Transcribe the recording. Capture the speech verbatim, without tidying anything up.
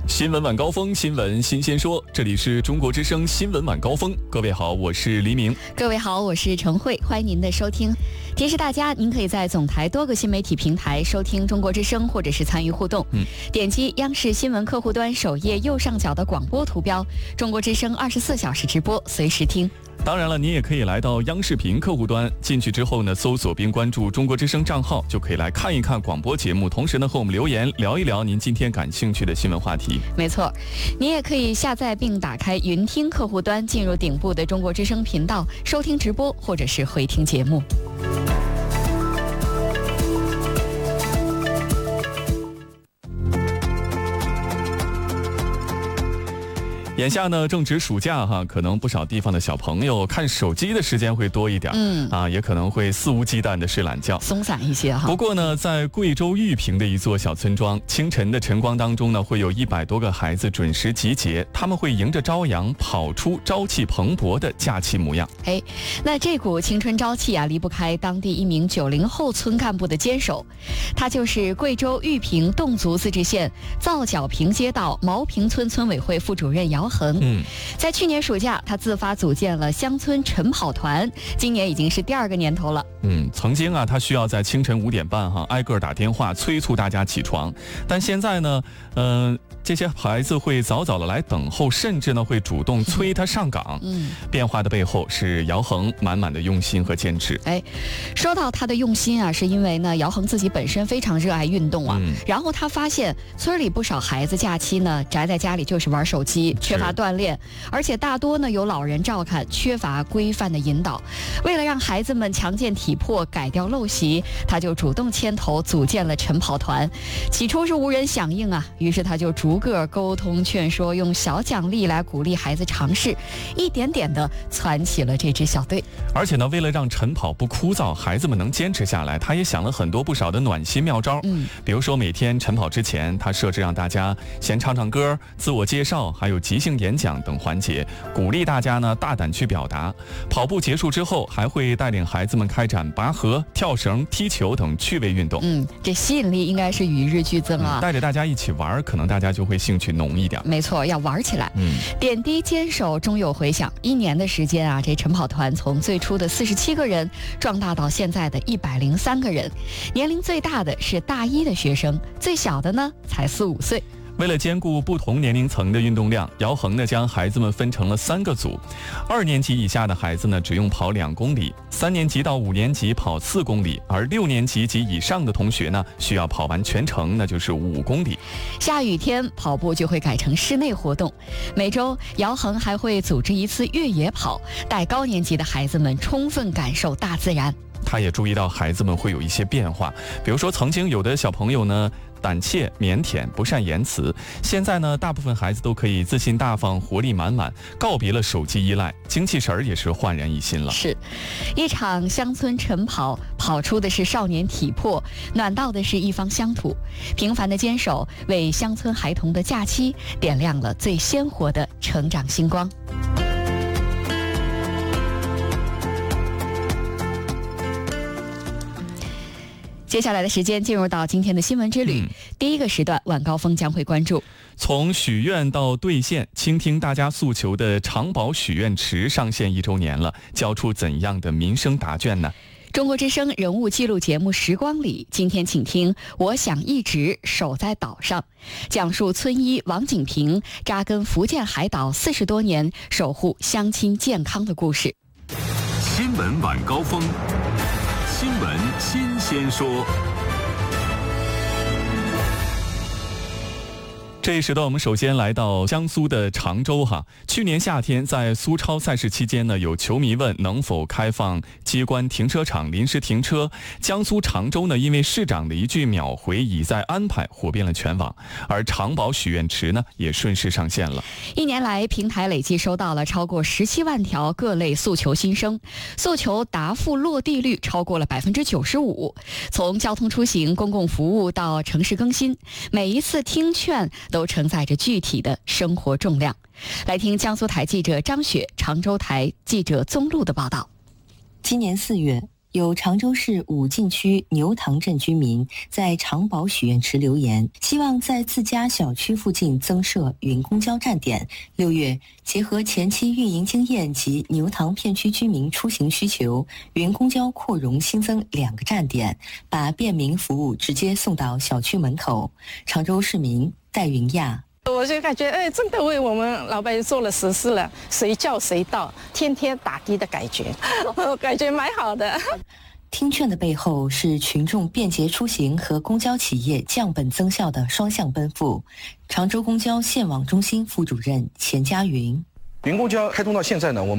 新闻晚高峰，新闻新鲜说，这里是中国之声新闻晚高峰。各位好，我是黎明。 各位好，我是陈慧，欢迎您的收听。提示大家，您可以在总台多个新媒体平台收听中国之声，或者是参与互动。嗯，点击央视新闻客户端首页右上角的广播图标，中国之声二十四小时直播，随时听。 当然了，你也可以来到央视频客户端，进去之后呢，搜索并关注中国之声账号，就可以来看一看广播节目，同时呢和我们留言聊一聊您今天感兴趣的新闻话题。 没错，你也可以下载并打开云听客户端，进入顶部的中国之声频道，收听直播或者是回听节目。 眼下呢正值暑假哈，可能不少地方的小朋友看手机的时间会多一点，嗯啊，也可能会肆无忌惮的睡懒觉， 松散一些哈。 不过呢，在贵州玉屏的一座小村庄，清晨的晨光当中呢，会有一百多个孩子准时集结，他们会迎着朝阳跑出朝气蓬勃的假期模样。 哎，那这股青春朝气啊，离不开当地一名九零后村干部的坚守，他就是贵州玉屏侗族自治县皂角坪街道毛坪村村委会副主任姚恒。嗯，在去年暑假，他自发组建了乡村晨跑团，今年已经是第二个年头了。 嗯，曾经啊，他需要在清晨五点半哈挨个打电话催促大家起床，但现在呢，嗯、呃。这些孩子会早早的来等候，甚至呢会主动催他上岗。嗯，变化的背后是姚恒满满的用心和坚持。 哎，说到他的用心啊，是因为呢姚恒自己本身非常热爱运动啊，嗯、然后他发现村里不少孩子假期呢宅在家里就是玩手机，缺乏锻炼，而且大多呢有老人照看，缺乏规范的引导。为了让孩子们强健体魄，改掉陋习，他就主动牵头组建了晨跑团。起初是无人响应啊，于是他就逐逐个沟通劝说，用小奖励来鼓励孩子尝试，一点点的攒起了这支小队。 而且呢，为了让晨跑不枯燥，孩子们能坚持下来，他也想了很多不少的暖心妙招。嗯，比如说每天晨跑之前，他设置让大家先唱唱歌、自我介绍，还有即兴演讲等环节，鼓励大家呢大胆去表达。跑步结束之后，还会带领孩子们开展拔河、跳绳、踢球等趣味运动。 嗯，这吸引力应该是与日俱增啊！ 嗯、带着大家一起玩，可能大家就会兴趣浓一点。 没错，要玩起来。嗯，点滴坚守终有回响。一年的时间啊，这晨跑团从最初的四十七个人壮大到现在的一百零三个人，年龄最大的是大一的学生，最小的呢才四五岁。 为了兼顾不同年龄层的运动量，姚恒呢将孩子们分成了三个组，二年级以下的孩子呢只用跑两公里，三年级到五年级跑四公里，而六年级及以上的同学呢需要跑完全程，那就是五公里。 下雨天跑步就会改成室内活动，每周姚恒还会组织一次越野跑，带高年级的孩子们充分感受大自然。 他也注意到孩子们会有一些变化，比如说曾经有的小朋友呢胆怯腼腆不善言辞，现在呢大部分孩子都可以自信大方活力满满，告别了手机依赖，精气神儿也是焕然一新了。 是一场乡村晨跑，跑出的是少年体魄，暖到的是一方乡土。平凡的坚守为乡村孩童的假期点亮了最鲜活的成长星光。接下来的时间进入到今天的新闻之旅、嗯、第一个时段晚高峰将会关注从许愿到兑现，倾听大家诉求的长保许愿池上线一周年了，交出怎样的民生答卷呢？ 中国之声人物记录节目《时光里》，今天请听我想一直守在岛上，讲述村医王景平扎根福建海岛四十多年，守护乡亲健康的故事。 新闻晚高峰，新闻新鲜说。 这一时段我们首先来到江苏的常州哈。去年夏天在苏超赛事期间呢，有球迷问能否开放接官停车场临时停车，江苏常州呢因为市长的一句秒回已在安排，火遍了全网，而长保许愿池呢也顺势上线了。 一年来平台累计收到了超过十七万条各类诉求心声，诉求答复落地率超过了百分之九十五。从交通出行、公共服务到城市更新，每一次听劝都承载着具体的生活重量。来听江苏台记者张雪、常州台记者宗路的报道。 今年四月， 有常州市武进区牛塘镇居民在长宝许愿池留言，希望在自家小区附近增设云公交站点。六月，结合前期运营经验及牛塘片区居民出行需求，云公交扩容新增两个站点，把便民服务直接送到小区门口。常州市民戴云亚。 我就感觉，哎，真的为我们老百姓做了实事了，随叫随到，天天打的的感觉，感觉蛮好的。 听劝的背后是群众便捷出行和公交企业降本增效的双向奔赴。常州公交线网中心副主任钱家云： 云公交开通到现在呢，我们